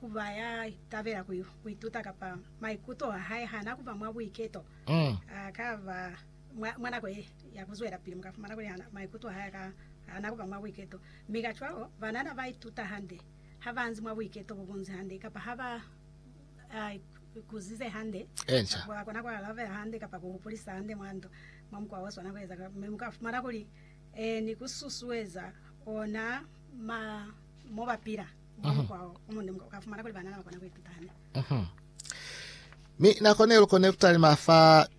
kuvaya tavera kuituta kapa maikuto hai hana kuva mwabu iketo akava mwana kwe yakuzwera pili mkafumana kule hana maikuto hai ka hana kuva mwabu iketo migachwao vanana vaituta hande havanzi mwabu iketo bubunzi hande kapa hava kuzize hande kwa kona kwa lave hande kapa kupolisa hande mwando mamkwa waso nakweza mkafumana kuli ni kususuweza ona moba pira kwa umunde mkafumana kuli vanana bakona kuituta hande mi nakone ulukone kutali mafa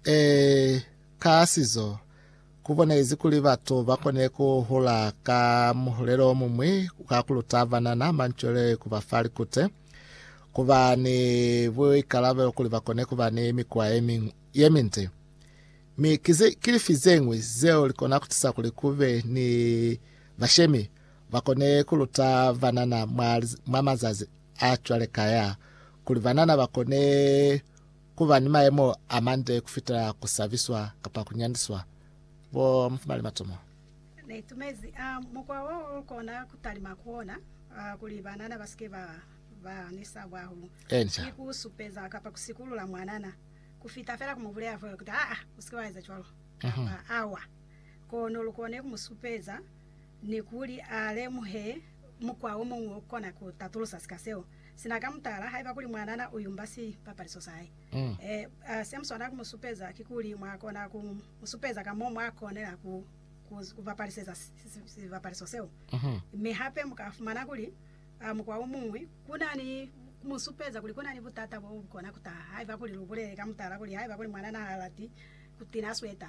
kasizo kubona izikuli bato bakone kuhula ka muhulero mumwe kakulutavanana manchole kubafali kute kuba ni bwe kalave kuli bakone kuba ni mikwa yeminte mi kilifizengwe zeo likona kutisa kuli kube ni bashemi bakone kulutavanana mwamazazi achwale kaya kuli vanana bakone kuba ni maemo amande kufita kusaviswa kapa kunyandiswa bo mfumali matomo ne tumezi mukwa wao kona kutalima kuona kuli vanana basike ba nisa bwahu ikusupeza kapa kusikulula mwanana kufita fera kumuvulea fo kuti usikiwaiza chwalo awa kono lukone kumusupeza ni kuli ale muhe mukwa umu kona kutatulusa sikaseo sinakamtala haiva kuli mwanana uyumbasi papaliso sai semsona kumusupeza kikuli mwakona kumusupeza kamo mwakonera kuvapaliseza sivapaliso seo mehape mukafumana kuli mukwa umumwe kunani kumusupeza kuli kunani butata bo kona kuta haiva kuli lubule kamtala kuli haiva kuli mwanana halati kutina sweta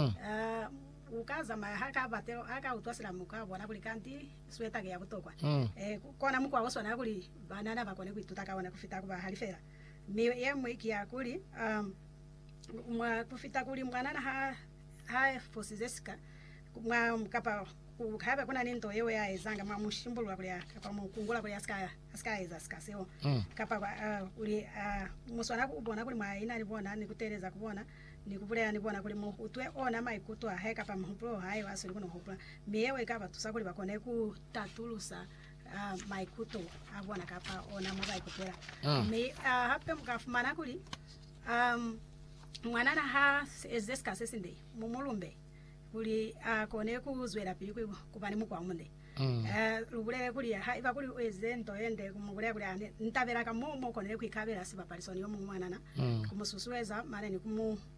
ukaza mahaka bateo aka utwasira mukabona kuli kanti sweta ke yakutokwa kona mukwa wasona kuli banana bakone kuituta wana kufita kuba halifera mi yemwe ikia kuli mwa kufita kuli mwanana ha fosizeska mwa mkapa ukaba kuna ninto yewe ya ezanga mwa mushimbulwa kuli kapa mukungula kuli aska eza skaseo kapa kuli muswana kubona kuli mwa ina libona ni kutereza kubona ni kupulea ni bona kuli utwe ona maikuto aheka pa mpro hai waso kuno hopla mewe kapa tusakuli bakone ku tatulusa maikuto abona kapa ona mabaikutera me hape mkafumana kuli mwanana ha ezeska sesinde mumulumbe kuli kone kuzwera pili kubani mukwa munde lubule kuli haiva kuli ezento ende kumugule kuli ntavera kamomo kone kwikabera siba palisoni yo mwanana kumususuweza mane ni